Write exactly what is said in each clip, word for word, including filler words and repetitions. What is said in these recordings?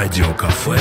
Радиокафе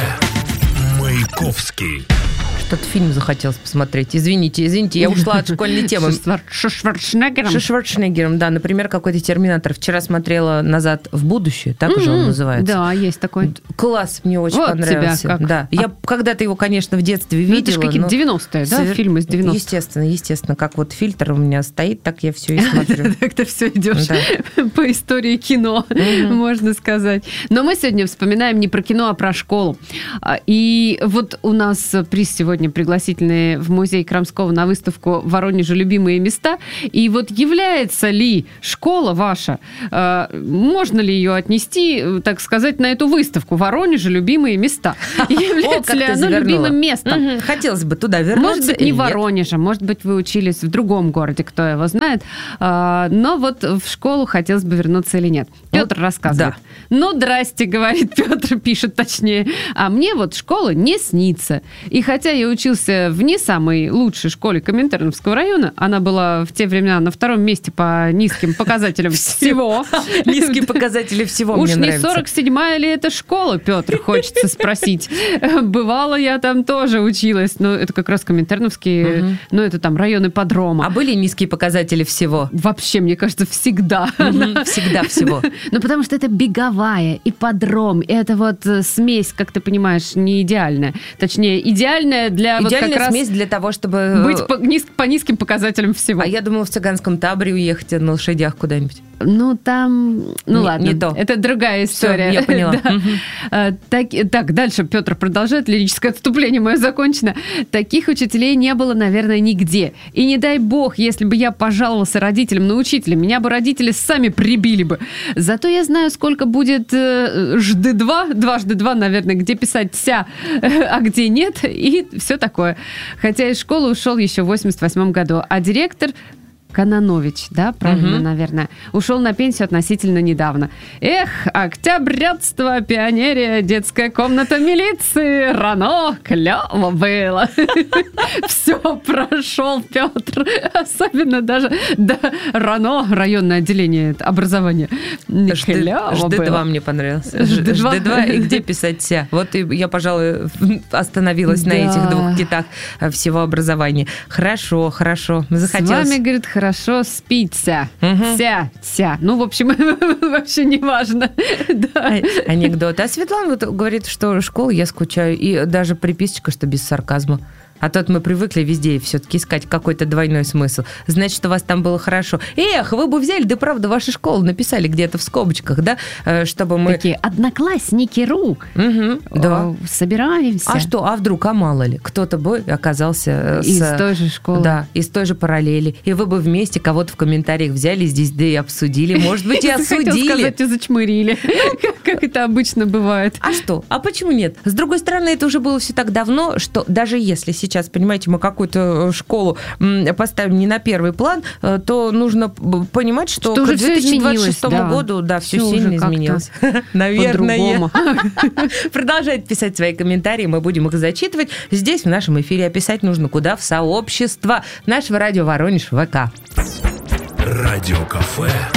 Маяковский. Что-то фильм захотелось посмотреть. Извините, извините, я ушла от школьной темы. Со Шварценеггером? Со Шварценеггером, да. Например, какой-то «Терминатор». Вчера смотрела «Назад в будущее». Так же он называется. Да, есть такой. Класс, мне очень Вот понравился. тебя как. Да. Я когда-то его, конечно, в детстве видела. Ну, это же какие-то девяностые, да, совер- фильмы из девяностых? Естественно, естественно. Как вот фильтр у меня стоит, так я все и смотрю. Так ты все идешь Да. по истории кино, можно сказать. Но мы сегодня вспоминаем не про кино, а про школу. А, И вот у нас приз сегодня пригласительный в музей Крамского на выставку «В Воронеже любимые места». И вот является ли школа ваша, э, можно ли ее отнести, так сказать, на эту выставку «В Воронеже любимые места»? Является ли оно любимым местом? Хотелось бы туда вернуться. Может быть, не в Воронеже, может быть, вы учились в другом городе, кто его знает. А, Но вот в школу хотелось бы вернуться или нет. Петр рассказывает. да. Ну, здрасте, говорит Петр, пишет точнее. А мне вот школа не снится. И хотя я учился в не самой лучшей школе Коминтерновского района, она была в те времена на втором месте по низким показателям всего. Низкие показатели всего Уж мне не нравятся. сорок седьмая ли это школа, Петр, хочется спросить. Бывало, я там тоже училась. Но это как раз Коминтерновский, ну, это там район ипподрома. А были низкие показатели всего? Вообще, мне кажется, всегда. Мгм, Всегда всего. Ну, потому что это беговая, ипподром. И это вот э, смесь, как ты понимаешь, не идеальная. Точнее, идеальная для вот Идеальная как раз смесь для того, чтобы... быть по, низ- по низким показателям всего. А я думала в цыганском таборе уехать на лошадях куда-нибудь. Ну, там... Ну, Не- ладно. не то. Это другая Всё, история. я поняла. Да. Мгм. А, Так, так, дальше Петр продолжает. Лирическое отступление мое закончено. Таких учителей не было, наверное, нигде. И не дай бог, если бы я пожаловался родителям на учителя, меня бы родители сами прибили бы. Зато я знаю, сколько будет э, жды два, дважды два, наверное, где писать ся, а где нет, и все такое. Хотя из школы ушел еще в восемьдесят восьмом году, а директор... Кананович, да, правильно, Мгм. наверное, ушел на пенсию относительно недавно. Эх, октябрятство, пионерия, детская комната милиции, рано, клево было. Все прошел Петр, особенно даже до рано, районное отделение образования. Клево Жды два было. мне понравился. Жды два. Жды два и где писать ся. Вот и я, пожалуй, остановилась на Да. этих двух китах всего образования. Хорошо, хорошо. С Захотелось. вами, говорит, хорошо спится. Мгм. Ся, ся. Ну, в общем, вообще не важно. Да. А- Анекдот. А Светлана вот говорит, что школу я скучаю. И даже приписочка, что без сарказма. А то мы привыкли везде все-таки искать какой-то двойной смысл. Значит, у вас там было хорошо. Эх, вы бы взяли, да правда, вашу школу написали где-то в скобочках, да, э, чтобы мы... Такие одноклассники.ру. Мгм, да. О, собираемся. А что, а вдруг, а мало ли, кто-то бы оказался э, с... Из той же школы. Да, из той же параллели. И вы бы вместе кого-то в комментариях взяли здесь, да и обсудили. Может быть, и Хотел осудили. сказать, и зачмырили. Как- Как это обычно бывает. А что? А почему нет? С другой стороны, это уже было все так давно, что даже если сейчас, понимаете, мы какую-то школу м, поставим не на первый план, э, то нужно п- понимать, что, Что к уже всё две тысячи двадцать изменилось, шестому да. году, да, все Всё уже сильно как-то изменилось. Наверное. По-другому. Продолжайте писать свои комментарии, мы будем их зачитывать. Здесь, в нашем эфире, описать нужно куда? В сообщество нашего радио Воронеж ВК. Радиокафе